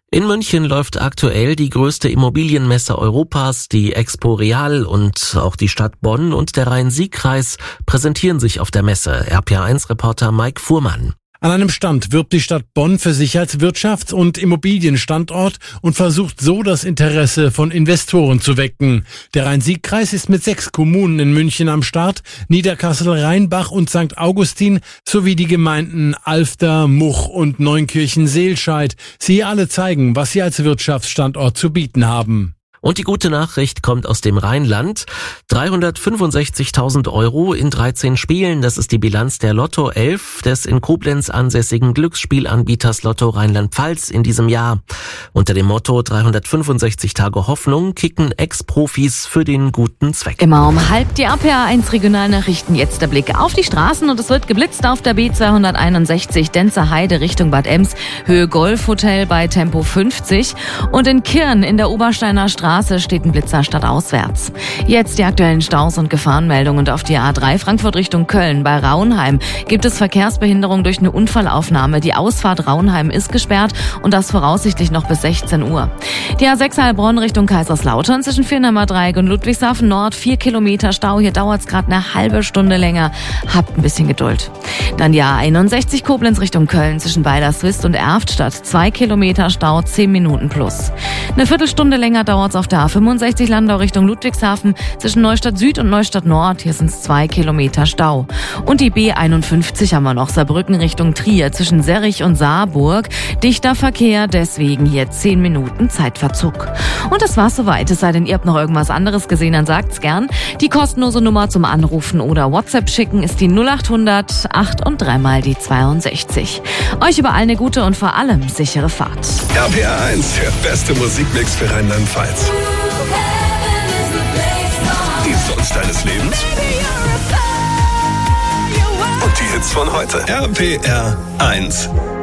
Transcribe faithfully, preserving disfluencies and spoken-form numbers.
In München läuft aktuell die größte Immobilienmesse Europas, die Expo Real, und auch die Stadt Bonn und der Rhein-Sieg-Kreis präsentieren sich auf der Messe. R P A eins Reporter Mike Fuhrmann. An einem Stand wirbt die Stadt Bonn für sich als Wirtschafts- und Immobilienstandort und versucht so, das Interesse von Investoren zu wecken. Der Rhein-Sieg-Kreis ist mit sechs Kommunen in München am Start, Niederkassel, Rheinbach und Sankt Augustin sowie die Gemeinden Alfter, Much und Neunkirchen-Seelscheid. Sie alle zeigen, was sie als Wirtschaftsstandort zu bieten haben. Und die gute Nachricht kommt aus dem Rheinland. dreihundertfünfundsechzigtausend Euro in dreizehn Spielen, das ist die Bilanz der Lotto elf des in Koblenz ansässigen Glücksspielanbieters Lotto Rheinland-Pfalz in diesem Jahr. Unter dem Motto dreihundertfünfundsechzig Tage Hoffnung kicken Ex-Profis für den guten Zweck. Immer um halb die R P A eins Regionalnachrichten. Jetzt der Blick auf die Straßen und es wird geblitzt auf der B zweihunderteinundsechzig Denzer Heide Richtung Bad Ems, Höhe Golfhotel bei Tempo fünfzig und in Kirn in der Obersteiner Straße steht ein Blitzer stadtauswärts. Jetzt die aktuellen Staus und Gefahrenmeldungen. Und auf die A drei Frankfurt Richtung Köln bei Raunheim gibt es Verkehrsbehinderung durch eine Unfallaufnahme. Die Ausfahrt Raunheim ist gesperrt und das voraussichtlich noch bis sechzehn Uhr. Die A sechs Heilbronn Richtung Kaiserslautern zwischen Viernamer Dreieck und Ludwigshafen Nord, vier Kilometer Stau. Hier dauert es gerade eine halbe Stunde länger. Habt ein bisschen Geduld. Dann die A einundsechzig Koblenz Richtung Köln zwischen Weilerswist und Erftstadt. Zwei Kilometer Stau, zehn Minuten plus. Eine Viertelstunde länger dauert es auf der A fünfundsechzig Landau Richtung Ludwigshafen zwischen Neustadt Süd und Neustadt Nord. Hier sind es zwei Kilometer Stau. Und die B einundfünfzig haben wir noch, Saarbrücken Richtung Trier zwischen Serrich und Saarburg. Dichter Verkehr, deswegen hier zehn Minuten Zeitverzug. Und das war's soweit. Es sei denn, ihr habt noch irgendwas anderes gesehen, dann sagt's gern. Die kostenlose Nummer zum Anrufen oder WhatsApp schicken ist die null achthundert acht und dreimal die zweiundsechzig. Euch überall eine gute und vor allem sichere Fahrt. R P A eins, der beste Musikmix für Rheinland-Pfalz. Die Songs deines Lebens und die Hits von heute. R P R eins.